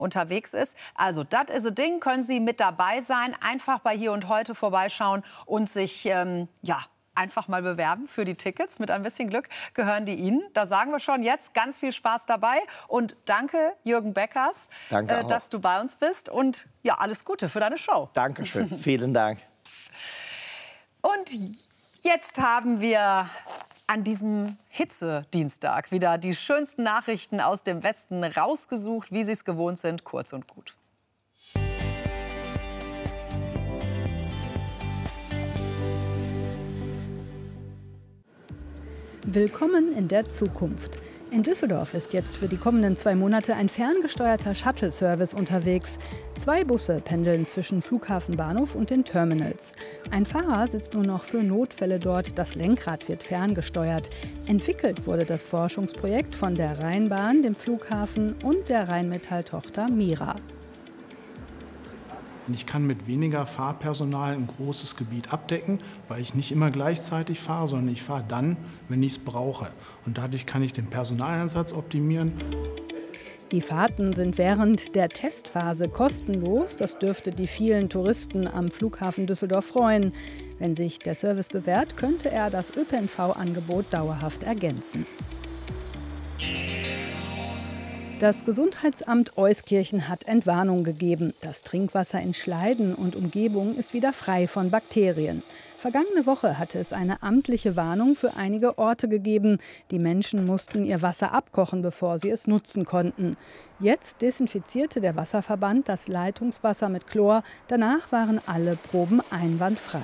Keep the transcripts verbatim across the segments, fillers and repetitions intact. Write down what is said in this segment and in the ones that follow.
unterwegs ist. Also, das ist ein Ding, können Sie mit dabei sein. Einfach bei Hier und Heute vorbeischauen und sich, ähm, ja, einfach mal bewerben für die Tickets. Mit ein bisschen Glück gehören die Ihnen. Da sagen wir schon jetzt ganz viel Spaß dabei. Und danke, Jürgen Beckers, danke äh, dass du bei uns bist. Und ja, alles Gute für deine Show. Dankeschön, vielen Dank. Und jetzt haben wir an diesem Hitzedienstag wieder die schönsten Nachrichten aus dem Westen rausgesucht, wie Sie es gewohnt sind, kurz und gut. Willkommen in der Zukunft. In Düsseldorf ist jetzt für die kommenden zwei Monate ein ferngesteuerter Shuttle-Service unterwegs. Zwei Busse pendeln zwischen Flughafenbahnhof und den Terminals. Ein Fahrer sitzt nur noch für Notfälle dort, das Lenkrad wird ferngesteuert. Entwickelt wurde das Forschungsprojekt von der Rheinbahn, dem Flughafen und der Rheinmetall-Tochter Mira. Ich kann mit weniger Fahrpersonal ein großes Gebiet abdecken, weil ich nicht immer gleichzeitig fahre, sondern ich fahre dann, wenn ich es brauche. Und dadurch kann ich den Personaleinsatz optimieren. Die Fahrten sind während der Testphase kostenlos. Das dürfte die vielen Touristen am Flughafen Düsseldorf freuen. Wenn sich der Service bewährt, könnte er das Ö P N V-Angebot dauerhaft ergänzen. Das Gesundheitsamt Euskirchen hat Entwarnung gegeben. Das Trinkwasser in Schleiden und Umgebung ist wieder frei von Bakterien. Vergangene Woche hatte es eine amtliche Warnung für einige Orte gegeben. Die Menschen mussten ihr Wasser abkochen, bevor sie es nutzen konnten. Jetzt desinfizierte der Wasserverband das Leitungswasser mit Chlor. Danach waren alle Proben einwandfrei.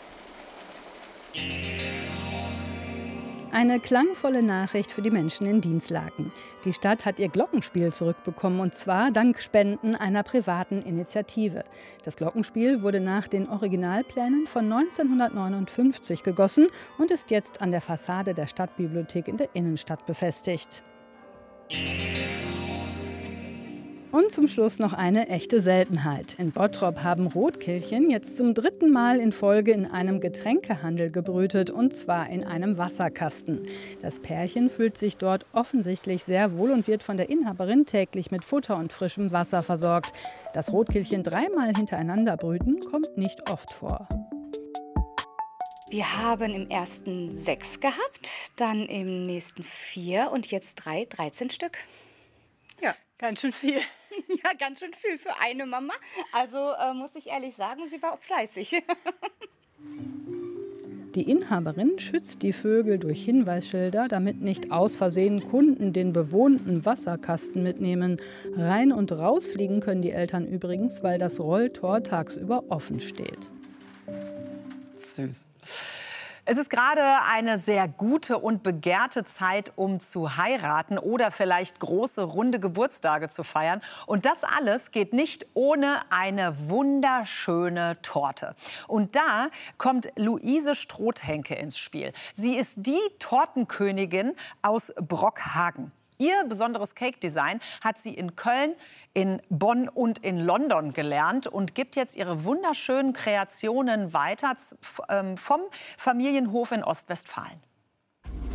Eine klangvolle Nachricht für die Menschen in Dinslaken. Die Stadt hat ihr Glockenspiel zurückbekommen, und zwar dank Spenden einer privaten Initiative. Das Glockenspiel wurde nach den Originalplänen von neunzehnhundertneunundfünfzig gegossen und ist jetzt an der Fassade der Stadtbibliothek in der Innenstadt befestigt. Und zum Schluss noch eine echte Seltenheit. In Bottrop haben Rotkehlchen jetzt zum dritten Mal in Folge in einem Getränkehandel gebrütet, und zwar in einem Wasserkasten. Das Pärchen fühlt sich dort offensichtlich sehr wohl und wird von der Inhaberin täglich mit Futter und frischem Wasser versorgt. Dass Rotkehlchen dreimal hintereinander brüten, kommt nicht oft vor. Wir haben im ersten sechs gehabt, dann im nächsten vier und jetzt drei, dreizehn Stück. Ja. Ganz schön viel. Ja, ganz schön viel für eine Mama. Also äh, muss ich ehrlich sagen, sie war auch fleißig. Die Inhaberin schützt die Vögel durch Hinweisschilder, damit nicht aus Versehen Kunden den bewohnten Wasserkasten mitnehmen. Rein und rausfliegen können die Eltern übrigens, weil das Rolltor tagsüber offen steht. Süß. Es ist gerade eine sehr gute und begehrte Zeit, um zu heiraten oder vielleicht große, runde Geburtstage zu feiern. Und das alles geht nicht ohne eine wunderschöne Torte. Und da kommt Luise Strothhenke ins Spiel. Sie ist die Tortenkönigin aus Brockhagen. Ihr besonderes Cake-Design hat sie in Köln, in Bonn und in London gelernt und gibt jetzt ihre wunderschönen Kreationen weiter vom Familienhof in Ostwestfalen.